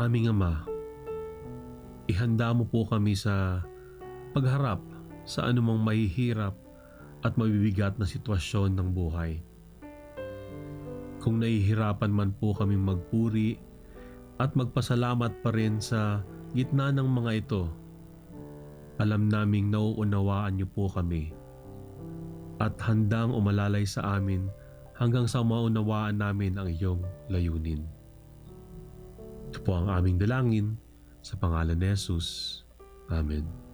Aming Ama, ihanda mo po kami sa pagharap sa anumang mahihirap at mabibigat na sitwasyon ng buhay. Kung nahihirapan man po kaming magpuri at magpasalamat pa rin sa gitna ng mga ito, alam naming nauunawaan niyo po kami at handang umalalay sa amin hanggang sa maunawaan namin ang iyong layunin. Ito po ang aming dalangin sa pangalan ni Jesus. Amen.